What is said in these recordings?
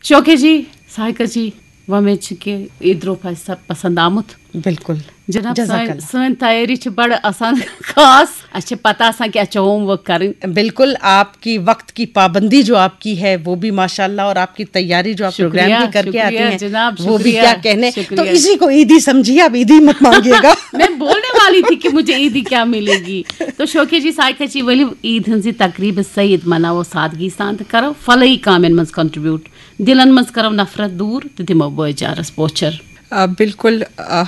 शौके जी, साहिका जी, वमेद कि ईद रोफ पसंद आमुत। बिल्कुल जनाब, सन तैयारी बड़ आसान खास अच्छे पता कि अच्छा होमवर्क करें। बिल्कुल, आपकी वक्त की पाबंदी जो आपकी है वो भी माशाल्लाह, और आपकी तैयारी जो आप प्रोग्राम की करके आती हैं जनाब, वो भी क्या कहने। तो इसी को ईदी समझिए, आप ईदी मत मांगिएगा। मैं बोलने वाली थी कि मुझे ईदी क्या मिलेगी। तो शौके जी, साइका जी, वली ईद हंजी तकरीब सईद मनावो सादगी सान करो फलई कामन मज कंट्रीब्यूट, दिलन मज करो नफरत दूर तो दिमो बोचारस पोचर। बिल्कुल,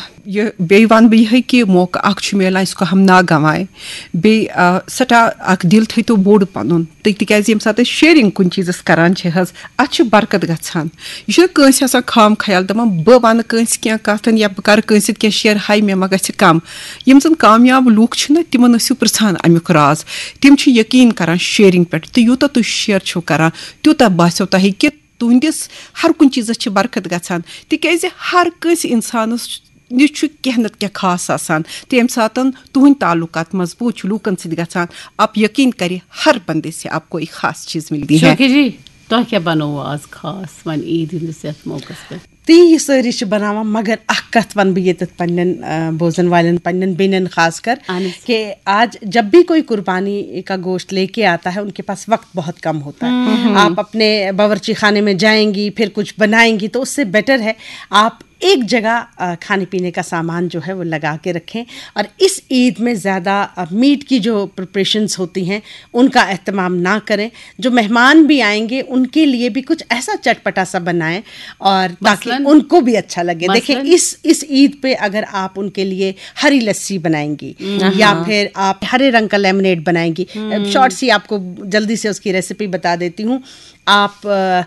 ये बे वन बह यह कि मौका अख मिलान, इसको हम ना गंवाए। बे सटा अख दिल थी तो बोड़ पन तिकाज ये सात शेयरिंग कुन चीज़ करान अत बरकत गछान। यह खाम ख्याल दपान बह वन क्या कथन या बह कर क्या शेयर, हाय मे मा गछ कम। यम जन कामयाब लूक तिमन ٲسِو पृछान अमुक राज, तिम यकीन करान शेयरिंग पे। तो यूता तुम शेयर छो करान त्यूता बास्यो तह कि तुहंदिस हर कुछ चीज़ बरकत गछान। तिकाज हर कंस इंसानस निश क्या नत क्या खास आसान, तो यम सात तुहंद ताल्लुकात मजबूत लूकन सत गछान, आप यकीन करिए हर बंदे से आपको एक खास चीज़ मिलती है। जी, तो क्या बनो आज खास वन ईद हंदिस मौके पे? ती सारी बनावा, मगर अख कथ वन बह ये पन्न बोजन वालन पन्न बेनन खास कर कि आज जब भी कोई कुर्बानी का गोश्त लेके आता है उनके पास वक्त बहुत कम होता है। आप अपने बावर्ची खाने में जाएंगी, फिर कुछ बनाएंगी, तो उससे बेटर है आप एक जगह खाने पीने का सामान जो है वो लगा के रखें। और इस ईद में ज़्यादा मीट की जो प्रिपरेशंस होती हैं उनका एहतमाम ना करें। जो मेहमान भी आएंगे उनके लिए भी कुछ ऐसा चटपटा सा बनाएं और ताकि उनको भी अच्छा लगे। देखें, इस ईद पे अगर आप उनके लिए हरी लस्सी बनाएंगी या फिर आप हरे रंग का लेमनेड बनाएंगी, शॉर्ट सी आपको जल्दी से उसकी रेसिपी बता देती हूँ। आप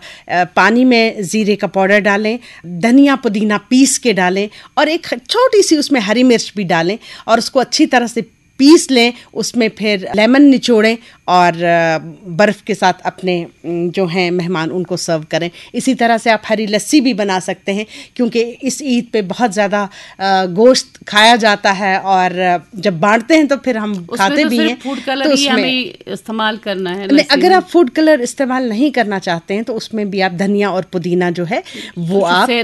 पानी में ज़ीरे का पाउडर डालें, धनिया पुदीना पीस के डालें और एक छोटी सी उसमें हरी मिर्च भी डालें और उसको अच्छी तरह से पीस लें। उसमें फिर लेमन निचोड़ें और बर्फ़ के साथ अपने जो हैं मेहमान उनको सर्व करें। इसी तरह से आप हरी लस्सी भी बना सकते हैं, क्योंकि इस ईद पे बहुत ज़्यादा गोश्त खाया जाता है और जब बांटते हैं तो फिर हम खाते भी हैं। फूड कलर तो उसमें इस्तेमाल करना है। नहीं, अगर आप फूड कलर इस्तेमाल नहीं करना चाहते हैं तो उसमें भी आप धनिया और पुदीना जो है वो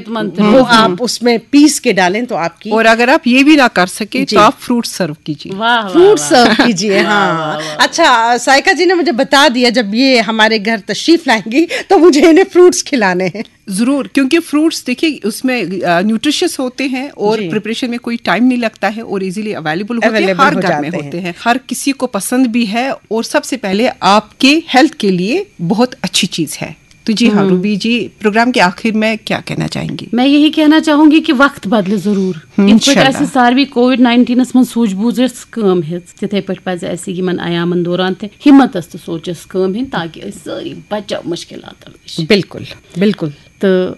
आप उसमें पीस के डालें तो आपकी। और अगर आप ये भी ना कर सके तो आप फ्रूट सर्व कीजिए। फ्रूट सर्व कीजिए। हाँ, अच्छा, साइका जी ने मुझे बता दिया जब ये हमारे घर तशरीफ लाएंगी तो मुझे इन्हें फ्रूट्स खिलाने हैं ज़रूर, क्योंकि फ्रूट्स देखिए उसमें न्यूट्रिशियस होते हैं और प्रिपरेशन में कोई टाइम नहीं लगता है और इजीली अवेलेबल होते हैं, हर घर में होते हैं, हर किसी को पसंद भी है और सबसे पहले आपके हेल्थ के लिए बहुत अच्छी चीज़ है। तो जी हाँ रूबी जी, प्रोग्राम के आखिर में क्या कहना चाहेंगी? मैं यही कहना चाहूंगी कि वक्त बदले जरूर। इन सारी कोविड-19 मन सूझबूझ काम तिथे पे यमन अयामन दौरान हिम्मत तो सोचस काम ताकि सारी बचाव मुश्किलात। बिल्कुल बिल्कुल। तो